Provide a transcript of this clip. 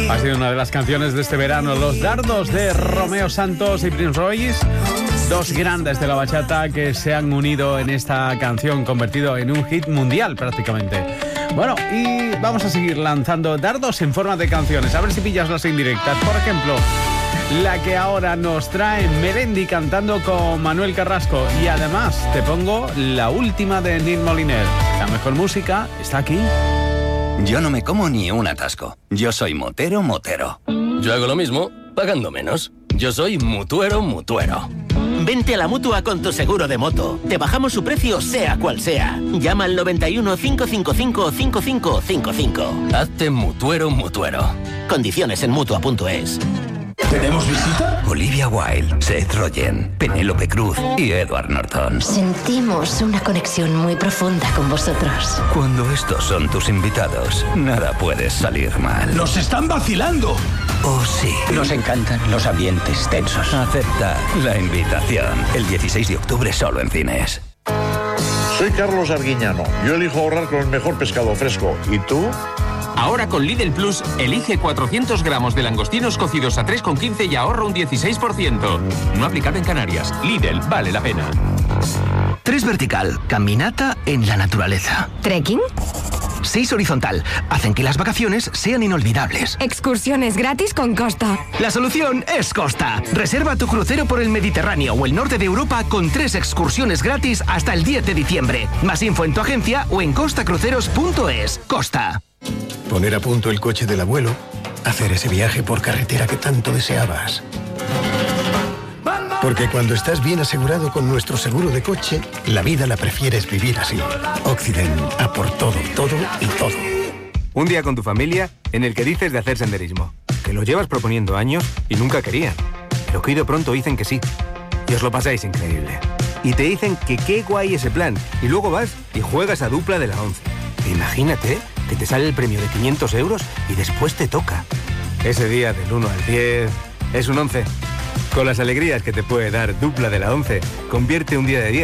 Ha sido una de las canciones de este verano, Los Dardos de Romeo Santos y Prince Royce, dos grandes de la bachata que se han unido en esta canción, convertido en un hit mundial prácticamente. Bueno, y vamos a seguir lanzando dardos en forma de canciones, a ver si pillas las indirectas. Por ejemplo, la que ahora nos trae Melendi cantando con Manuel Carrasco, y además te pongo la última de Nil Moliner. La mejor música está aquí. Yo no me como ni un atasco. Yo soy motero. Yo hago lo mismo, pagando menos. Yo soy mutuero. Vente a la Mutua con tu seguro de moto. Te bajamos su precio sea cual sea. Llama al 91 555 5555. Hazte mutuero. Condiciones en Mutua.es. ¿Tenemos visita? Olivia Wilde, Seth Rogen, Penélope Cruz y Edward Norton. Sentimos una conexión muy profunda con vosotros. Cuando estos son tus invitados, nada puede salir mal. ¡Nos están vacilando! Oh, sí. Nos encantan los ambientes tensos. Acepta la invitación. El 16 de octubre solo en cines. Soy Carlos Arguiñano. Yo elijo ahorrar con el mejor pescado fresco. ¿Y tú? Ahora con Lidl Plus, elige 400 gramos de langostinos cocidos a 3,15 y ahorra un 16%. No aplicado en Canarias. Lidl, vale la pena. 3 vertical, caminata en la naturaleza. ¿Trekking? 6 horizontal, hacen que las vacaciones sean inolvidables. Excursiones gratis con Costa. La solución es Costa. Reserva tu crucero por el Mediterráneo o el norte de Europa con 3 excursiones gratis hasta el 10 de diciembre. Más info en tu agencia o en costacruceros.es. Costa. Poner a punto el coche del abuelo, hacer ese viaje por carretera que tanto deseabas. Porque cuando estás bien asegurado con nuestro seguro de coche, la vida la prefieres vivir así. Occident, a por todo y todo. Un día con tu familia en el que dices de hacer senderismo, que lo llevas proponiendo años y nunca querían, pero que hoy de pronto dicen que sí. Y os lo pasáis increíble. Y te dicen que qué guay ese plan, y luego vas y juegas a dupla de la 11. Imagínate que te sale el premio de 500 euros y después te toca. Ese día del 1 al 10 es un 11. Con las alegrías que te puede dar dupla de la 11, convierte un día de 10